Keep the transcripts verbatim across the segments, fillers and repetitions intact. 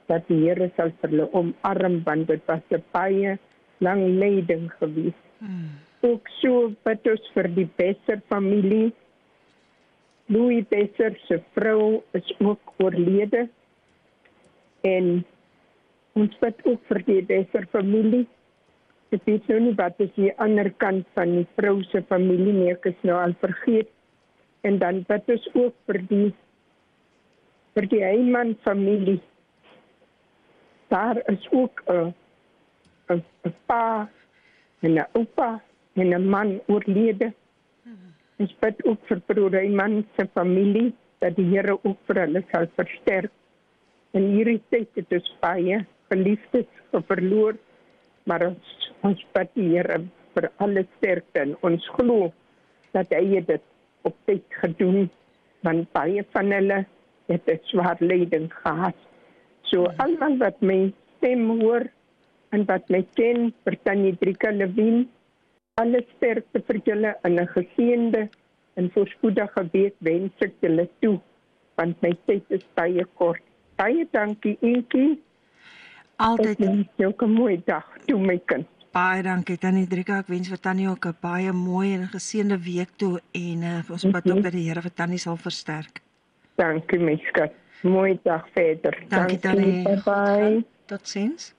dat die Here sal vir hulle omarm, want dit was 'n baie lang lyding gewees. Mm. Ook so bid ons vir die Besser familie. Louis Besser se vrou is ook oorlede. En ons bid ook vir die Besser familie. Ek weet nou nie wat is die ander kant van die vrou se familie nie, ek is nou al vergeet. En dan bid ons ook vir die vir die Heiman familie. Daar is ook 'n 'n 'n pa en 'n oupa en 'n man oorlede. Ons bid ook vir broer Heiman se familie, dat die Here ook vir hulle sal versterk. En hierdie tyd het ons baie geliefdes verloor, maar ons, ons bid die Here vir alle sterkte en ons glo dat hy dit op tyd gedoen, want baie van hulle het 'n swaar lyding gehad. So almal wat my stem hoor en wat my ken, vir Tannie Drika Lewin, alle sterkte vir julle in 'n geseënde en voorspoedige week wens ek julle toe, want my tyd is baie kort. Baie dankie, Inkie. Altyd. Ek wens jou 'n mooi dag toe, my kind. Baie dankie Tannie Drika, ek wens vir Tannie ook 'n baie mooi en geseënde week toe en uh, ons bid Mhm. ook dat die Here vir Tannie sal versterk. Dankie, my skat. Mooi dag verder. Dankie Tannie. Bye bye. Totsiens.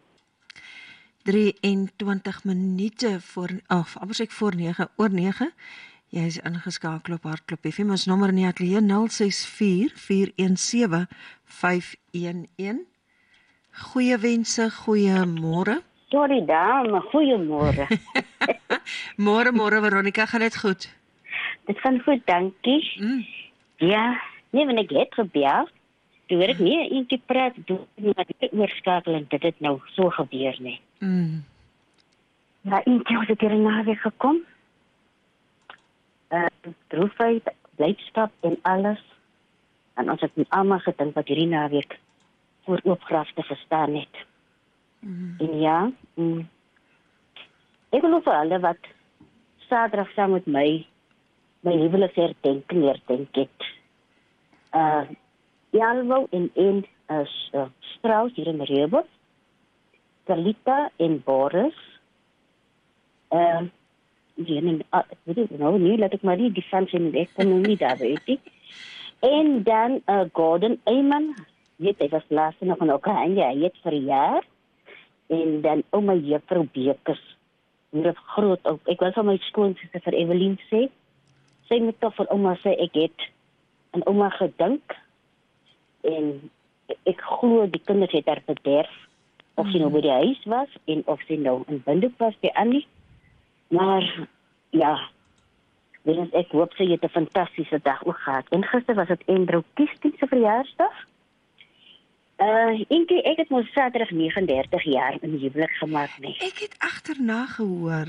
drieëntwintig minute voor of amper ek voor nege oor nege. Jy is ingeskakel op Hartklop F M. Ons nommer in die ateljee nul ses vier vier een sewe vyf een een. Goeie wense, goeie môre. Sorry dame, goeiemôre. Môre môre Veronica, gaan dit goed? Dit gaan goed, dankie. Mm. Ja, nee, wanneer ek het gebel, toe hoor ek nie eentjie praat, doen maar dit oorskakel en dit het nou so gebeur nie. Mm. Ja, eentjie was ek hier na weer gekom. Uh, droefheid, blydskap en alles. En ons het almal gedink wat hierdie naweek voor oopgrafte gestaan het. Mm. En ja, mm, ek wil vir alle wat Saterdag saam met my my huweliksherdenking herdenk het. Uh, Jalwo en een is uh, Strauss hier in Rehoboth, Kalita en Boris. Uh, die en, uh, weet ik nou niet, laat ik maar niet die van zijn, ik kon nog niet daar weten. En dan uh, Gordon Eyman, weet, hij was laatst nog een Okkanje, hij heeft verjaard. En dan oma juffrou Bekers. Dit is groot ook. Ek wil van my skoonsister vir Evelien sê. Sy moet toch vir oma sê ek het aan oma gedink. En ek glo die kinders het haar bederf. Of sy nou by die huis was en of sy nou in Windhoek was by Annie. Maar ja, dus ek hoop sy het 'n fantastiese dag ook gehad. En gister was dit Andrew Kiesting se verjaarsdag. Uh, Inkie, ek het mos Saterdag negenendertig jaar in die huwelik gemaak nie. Ek het agterna gehoor.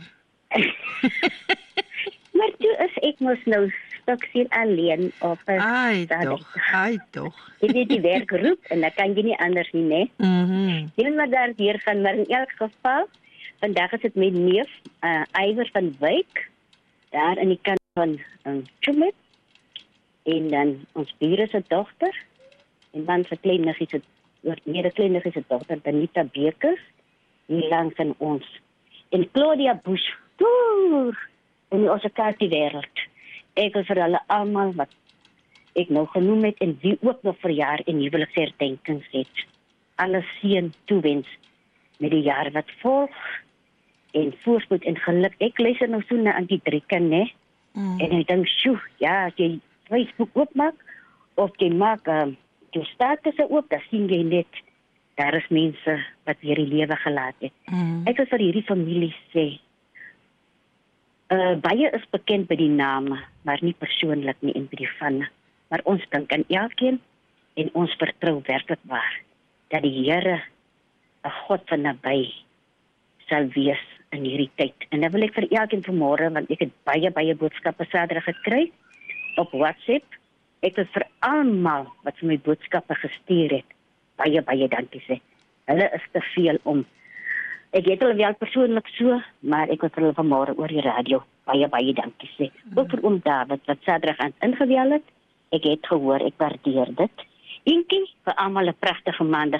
Maar toe is ek mos nou stuksie alleen op 'n Ai Saterdag. tog, ai tog. Jy weet die werk roep en dan kan jy nie anders nie, né? Mhm. Jy moet daar deur gaan, maar in elk geval, vandag is dit met neef uh, Iwer van Wyk, daar in die kant van um, Chumit, en dan ons bure se dogter, en dan se kleiniggie se nee, die kleiniggie se dogter, Danita Bekers, hier langs in ons. En Claudia Bush, toer, in die Osakati wêreld. Ek wil vir hulle almal wat ek nou genoem het en wie ook nog verjaar en huweliksherdenkings het. Alles seën toewens met die jaar wat volg en voorspoed en geluk. Ek luister nou so na Antie Drika, né? Mm. En ek dink, sjoe, ja, as jy Facebook oopmaak of jy maak um, jou statusse oop, dan sien jy net daar is mense wat weer die lewe gelaat het. Mm. Ek wil vir hierdie familie sê, uh, baie is bekend by die name, maar nie persoonlik nie en by die vanne. Maar ons dink aan elkeen en ons vertrou werklik waar dat die Here 'n God van naby sal wees in hierdie tyd. En dan wil ek vir elkeen vanmôre, want ek het baie baie boodskappe Saterdag gekry op WhatsApp. Ek wil vir almal wat vir my boodskappe gestuur het, baie baie dankie sê. Hulle is te veel om. Ek het hulle wel persoonlik so, maar ek wil vir hulle vanmôre oor die radio baie baie dankie sê. Ook vir oom David wat Saterdag aan ingewel het. Ek het gehoor, ek waardeer dit. Inkie, vir almal 'n pragtige maandag.